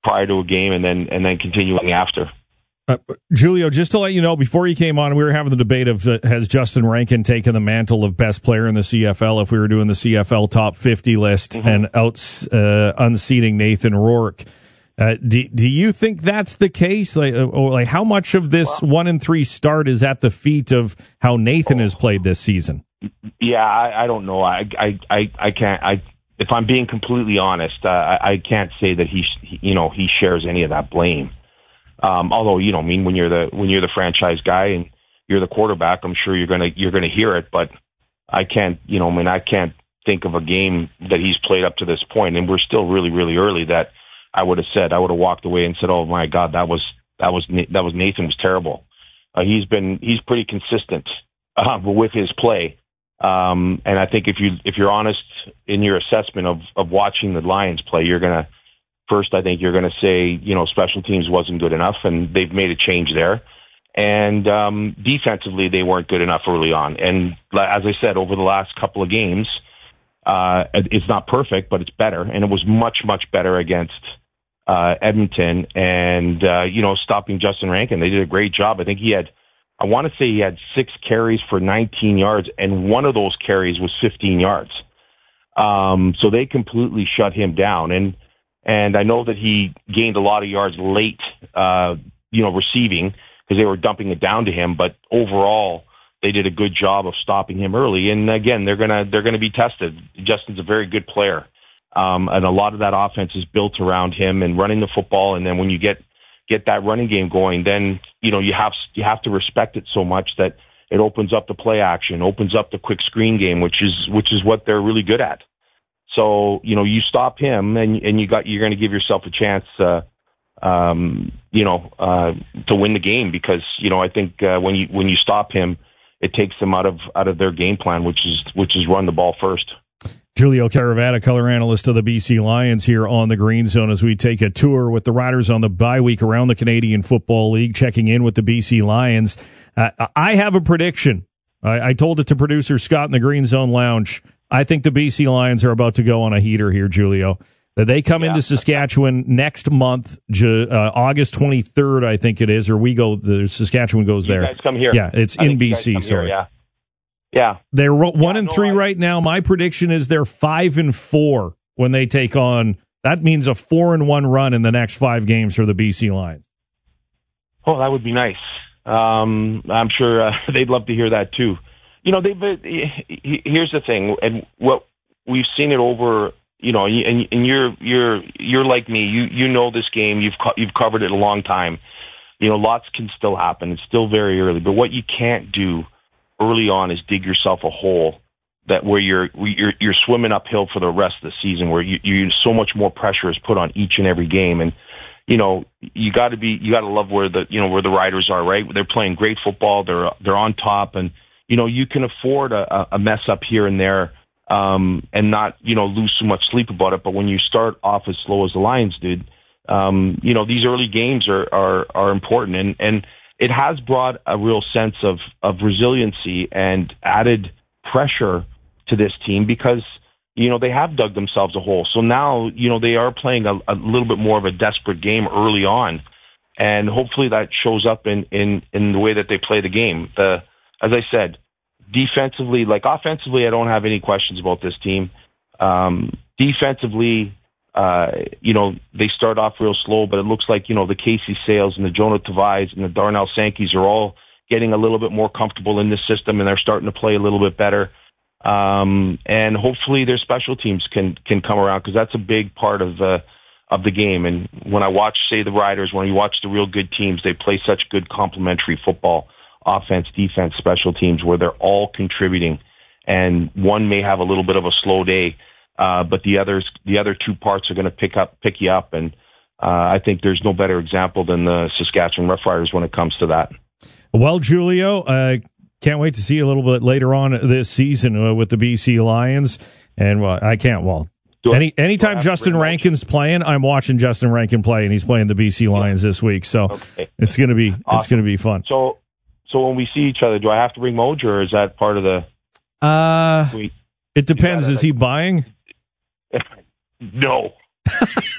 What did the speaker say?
prior to a game and then continuing after. Julio, just to let you know, before you came on, we were having the debate of has Justin Rankin taken the mantle of best player in the CFL if we were doing the CFL top 50 list and unseating Nathan Rourke. Do you think that's the case? Like how much of this 1-3 start is at the feet of how Nathan has played this season? Yeah, I don't know. I can't. If I'm being completely honest, I can't say that he shares any of that blame. Although when you're the franchise guy and you're the quarterback, I'm sure you're gonna hear it. But I can't. I can't think of a game that he's played up to this point, and we're still really, really early. That I would have walked away and said, "Oh my God, that was Nathan was terrible." He's pretty consistent with his play, and I think if you're honest in your assessment of watching the Lions play, I think you're gonna say special teams wasn't good enough, and they've made a change there, and defensively they weren't good enough early on. And as I said, over the last couple of games, it's not perfect, but it's better, and it was much, much better against Edmonton, and stopping Justin Rankin. They did a great job. I want to say he had 6 carries for 19 yards, and one of those carries was 15 yards. So they completely shut him down, and I know that he gained a lot of yards late, receiving because they were dumping it down to him. But overall, they did a good job of stopping him early. And again, they're gonna be tested. Justin's a very good player. And a lot of that offense is built around him and running the football. And then when you get that running game going, then you have to respect it so much that it opens up the play action, opens up the quick screen game, which is what they're really good at. So you stop him, and you're going to give yourself a chance, to win the game, because I think when you stop him, it takes them out of their game plan, which is run the ball first. Julio Caravana, color analyst of the BC Lions, here on the Green Zone as we take a tour with the Riders on the bye week around the Canadian Football League, checking in with the BC Lions. I have a prediction. I told it to producer Scott in the Green Zone Lounge. I think the BC Lions are about to go on a heater here, Julio. That they come into Saskatchewan next month, August 23rd, I think it is, or Saskatchewan goes there. You guys come here. Yeah, it's in BC. Sorry. Here, yeah. They're 1-3 right now. My prediction is they're 5-4 when they take on. That means a 4-1 run in the next 5 games for the BC Lions. Oh, that would be nice. I'm sure they'd love to hear that too. Here's the thing, and what we've seen it over. And you're like me. You know this game. You've covered it a long time. Lots can still happen. It's still very early. But what you can't do early on is dig yourself a hole where you're swimming uphill for the rest of the season, where you so much more pressure is put on each and every game. And you got to love where the Riders are, right? They're playing great football. They're on top, and you can afford a mess up here and there. And not, lose so much sleep about it. But when you start off as slow as the Lions did, these early games are important. And it has brought a real sense of resiliency and added pressure to this team because, they have dug themselves a hole. So now, they are playing a little bit more of a desperate game early on. And hopefully that shows up in the way that they play the game. As I said, defensively, offensively, I don't have any questions about this team. Defensively, they start off real slow, but it looks like, the Casey Sales and the Jonah Tavais and the Darnell Sankey's are all getting a little bit more comfortable in this system, and they're starting to play a little bit better. And hopefully their special teams can come around, because that's a big part of the game. And when I watch, say, the Riders, when you watch the real good teams, they play such good complementary football. Offense, defense, special teams, where they're all contributing, and one may have a little bit of a slow day, but the other 2 parts are going to pick you up, and I think there's no better example than the Saskatchewan Roughriders when it comes to that. Well, Julio, can't wait to see you a little bit later on this season with the BC Lions, and I can't. Well, anytime Justin Rankin's playing, I'm watching Justin Rankin play, and he's playing the BC Lions this week, so it's going to be awesome. It's going to be fun. So when we see each other, do I have to bring Moj, or is that part of the? It depends. Is he buying? No.